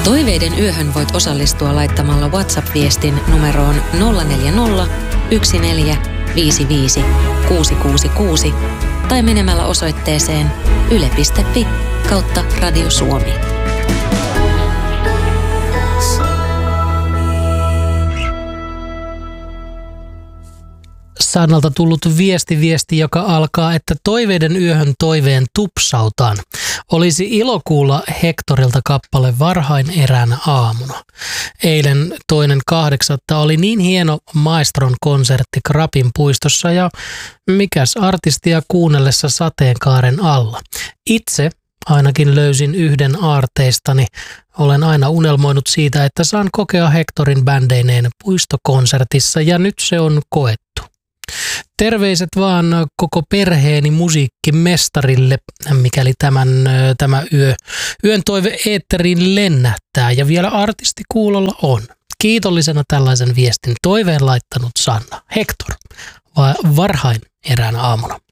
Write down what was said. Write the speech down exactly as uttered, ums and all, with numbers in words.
Toiveiden yöhön voit osallistua laittamalla WhatsApp-viestin numeroon nolla neljä nolla, yksi neljä, viisi viisi, kuusi kuusi kuusi tai menemällä osoitteeseen yle piste fi kautta Radio Suomi. Sannalta tullut viesti viesti, joka alkaa, että toiveiden yöhön toiveen tupsautaan. Olisi ilo kuulla Hektorilta kappale Varhain eräänä aamuna. Eilen toinen kahdeksatta oli niin hieno Maestron konsertti Krapin puistossa ja mikäs artistia kuunnellessa sateenkaaren alla. Itse ainakin löysin yhden aarteistani. Olen aina unelmoinut siitä, että saan kokea Hektorin bändeineen puistokonsertissa ja nyt se on koettu. Terveiset vaan koko perheeni musiikkimestarille, mikäli tämän, tämä yö, yön toive eetteriin lennähtää ja vielä artisti kuulolla on. Kiitollisena tällaisen viestin toiveen laittanut Sanna. Hektor, varhain eräänä aamuna.